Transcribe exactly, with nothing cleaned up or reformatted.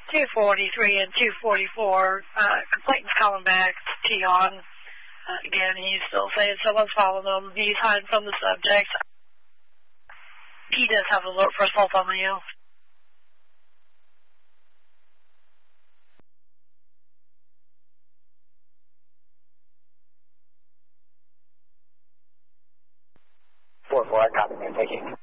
two forty-three and two forty-four. Uh, complainant's calling back. T on. Uh, again, he's still saying someone's following him. He's hiding from the subject. He does have an alert for assault on you. four four, I copy. Thank you.